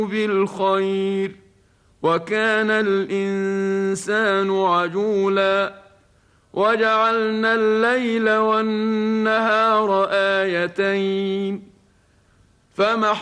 بالخير وكان الإنسان عجولا وجعلنا الليل والنهار آيتين